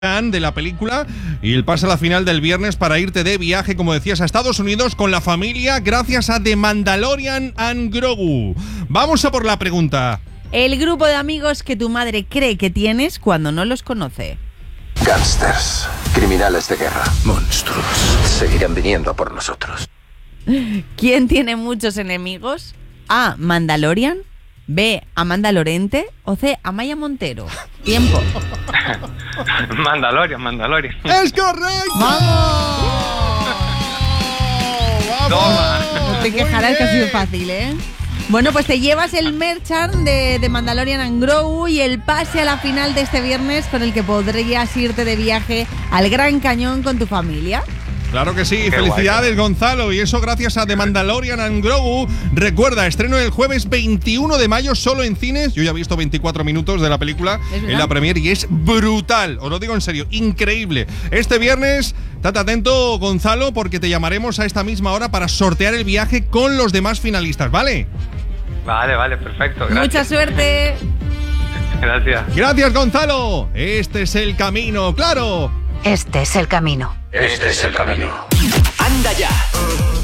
de la película y el pase a la final del viernes para irte de viaje, como decías, a Estados Unidos con la familia gracias a The Mandalorian and Grogu. Vamos a por la pregunta. El grupo de amigos que tu madre cree que tienes cuando no los conoce. Gángsters, criminales de guerra, monstruos, seguirán viniendo por nosotros. ¿Quién tiene muchos enemigos? A. Mandalorian. B. Amanda Lorente. O C. Amaya Montero. Tiempo. Mandalorian. ¡Es correcto! ¡Vamos! ¡Vamos! No te quejarás que ha sido fácil, ¿eh? Bueno, pues te llevas el merchan de Mandalorian and Grogu y el pase a la final de este viernes con el que podrías irte de viaje al Gran Cañón con tu familia. Claro que sí, Qué felicidades guay. Gonzalo, y eso gracias a The Mandalorian and Grogu. Recuerda, estreno el jueves 21 de mayo solo en cines. Yo ya he visto 24 minutos de la película en la premier y es brutal, os lo digo en serio, increíble. Este viernes, estate atento Gonzalo, porque te llamaremos a esta misma hora para sortear el viaje con los demás finalistas, ¿vale? Vale, perfecto. Gracias. Mucha suerte. Gracias. Gracias Gonzalo, este es el camino, claro. Este es el camino. Este es el camino. ¡Anda ya!